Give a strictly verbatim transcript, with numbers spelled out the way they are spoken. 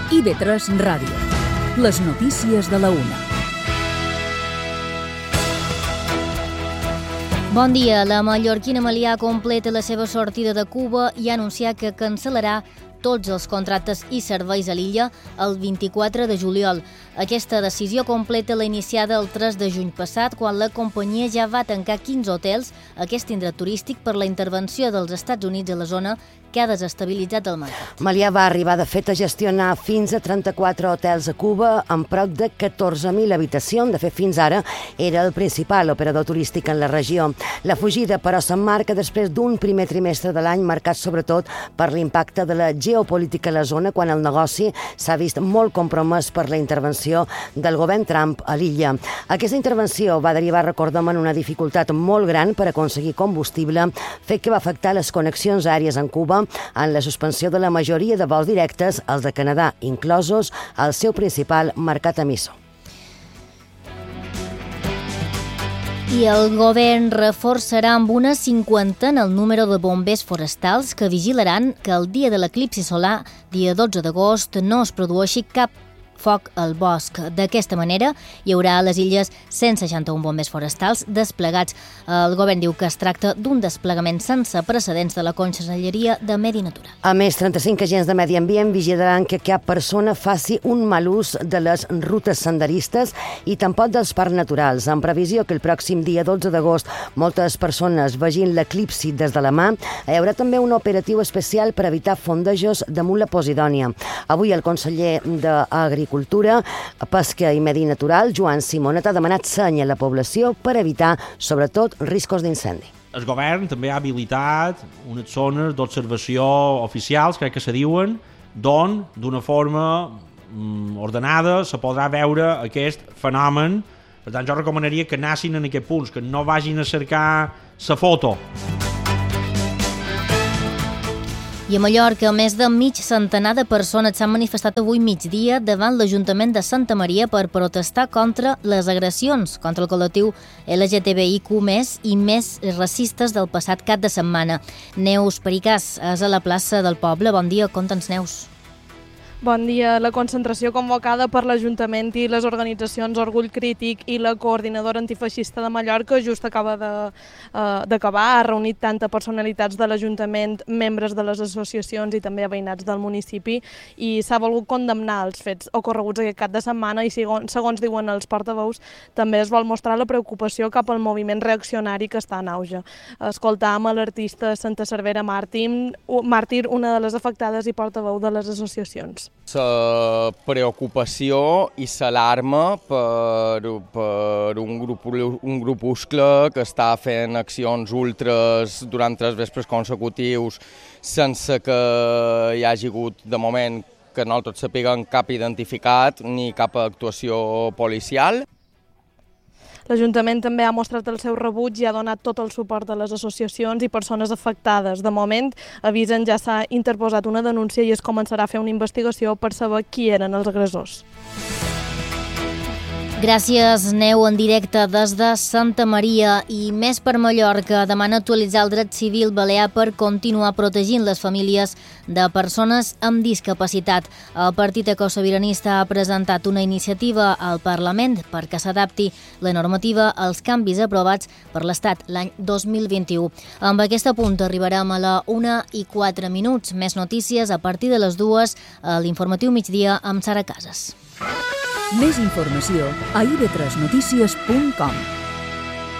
I B tres Ràdio. Les notícies de la una. Bon dia. La mallorquina Melià completa la seva sortida de Cuba i ha anunciat que cancel·larà tots els contractes i serveis a l'illa el vint-i-quatre de juliol. Aquesta decisió completa la iniciada el tres de juny passat, quan la companyia ja va tancar quinze hotels a aquest indret turístic per la intervenció dels Estats Units a la zona, que ha desestabilitzat el mercat. Melià va arribar, de fet, a gestionar fins a trenta-quatre hotels a Cuba amb prop de catorze mil habitacions. De fet, fins ara era el principal operador turístic en la regió. La fugida, però, s'emmarca després d'un primer trimestre de l'any marcat sobretot per l'impacte de la geopolítica a la zona, quan el negoci s'ha vist molt compromès per la intervenció del govern Trump a l'illa. Aquesta intervenció va derivar, recordem, en una dificultat molt gran per aconseguir combustible, fet que va afectar les connexions aèries en Cuba, en la suspensió de la majoria de vols directes, els de Canadà inclosos, el seu principal mercat emissor. I el govern reforçarà amb una cinquantena el número de bombers forestals que vigilaran que el dia de l'eclipsi solar, dia dotze d'agost, no es produeixi cap foc al bosc. D'aquesta manera, hi haurà a les illes cent seixanta-un bombers forestals desplegats. El govern diu que es tracta d'un desplegament sense precedents de la Conselleria de Medi Natural. A més, trenta-cinc agents de medi ambient vigilaran que cap persona faci un mal ús de les rutes senderistes i tampoc dels parcs naturals. En previsió que el pròxim dia dotze d'agost moltes persones vegin l'eclipsi des de la mà, hi haurà també un operatiu especial per evitar fondejos damunt la Posidònia. Avui el conseller d'Agricultura Cultura, Pesca i Medi Natural, Joan Simonet, ha demanat seny a la població per evitar, sobretot, riscos d'incendi. El govern també ha habilitat unes zones d'observació oficials, crec que se diuen, d'on, d'una forma mm, ordenada, se podrà veure aquest fenomen. Per tant, jo recomanaria que anessin en aquests punts, que no vagin a cercar la foto. I a Mallorca, més de mig centenar de persones s'han manifestat avui migdia davant l'Ajuntament de Santa Maria per protestar contra les agressions contra el col·lectiu L G T B I Q més i més racistes del passat cap de setmana. Neus Pericàs és a la plaça del poble. Bon dia, conta'ns, Neus. Bon dia. La concentració convocada per l'Ajuntament i les organitzacions Orgull Crític i la Coordinadora Antifeixista de Mallorca just acaba d'acabar. Ha reunit tanta personalitats de l'Ajuntament, membres de les associacions i també veïnats del municipi, i s'ha volgut condemnar els fets ocorreguts aquest cap de setmana i, segons, segons diuen els portaveus, també es vol mostrar la preocupació cap al moviment reaccionari que està en auge. Escoltàvem a l'artista Santa Cervera Màrtir, una de les afectades i portaveu de les associacions. La preocupació i l'alarma per, per un, grup, un grupuscle que està fent accions ultres durant tres vespres consecutius sense que hi hagi hagut, de moment, que nosaltres sapiguem cap identificat ni cap actuació policial. L'Ajuntament també ha mostrat el seu rebuig i ha donat tot el suport a les associacions i persones afectades. De moment, avisen, ja s'ha interposat una denúncia i es començarà a fer una investigació per saber qui eren els agressors. Gràcies, Neu, en directe des de Santa Maria. I més per Mallorca, demana actualitzar el dret civil balear per continuar protegint les famílies de persones amb discapacitat. El Partit Ecosobiranista ha presentat una iniciativa al Parlament perquè s'adapti la normativa als canvis aprovats per l'Estat l'any dos mil vint-i-u. Amb aquest punt arribarem a la una i quatre minuts. Més notícies a partir de les dues a l'informatiu migdia amb Sara Casas. Més informació a i be tres notícies punt com.